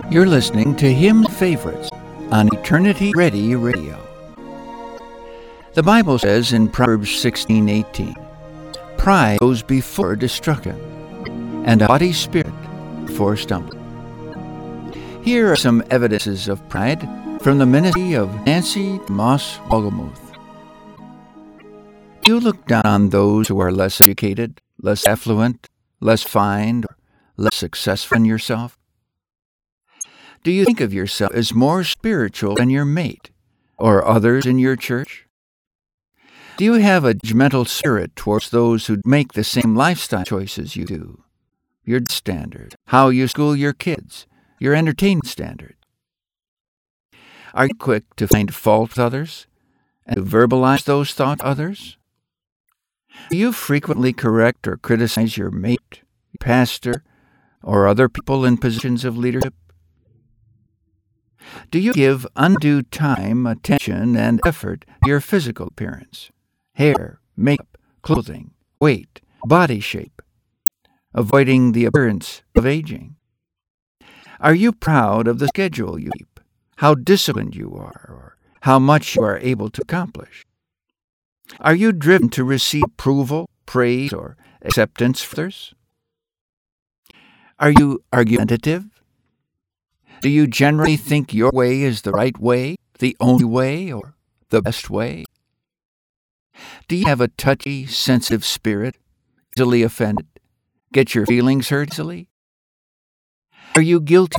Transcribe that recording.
You're listening to Hymn Favorites on Eternity Ready Radio. The Bible says in Proverbs 16:18, "Pride goes before destruction, and a haughty spirit before stumbling." Here are some evidences of pride from the ministry of Nancy Moss Wolgemuth. Do you look down on those who are less educated, less affluent, less fine, or less successful than yourself? Do you think of yourself as more spiritual than your mate or others in your church? Do you have a judgmental spirit towards those who make the same lifestyle choices you do? Your standard, how you school your kids, your entertainment standard. Are you quick to find fault with others and to verbalize those thoughts to others? Do you frequently correct or criticize your mate, your pastor, or other people in positions of leadership? Do you give undue time, attention, and effort to your physical appearance, hair, makeup, clothing, weight, body shape, avoiding the appearance of aging? Are you proud of the schedule you keep, how disciplined you are, or how much you are able to accomplish? Are you driven to receive approval, praise, or acceptance from others? Are you argumentative? Do you generally think your way is the right way, the only way, or the best way? Do you have a touchy, sensitive spirit, easily offended, get your feelings hurt easily? Are you guilty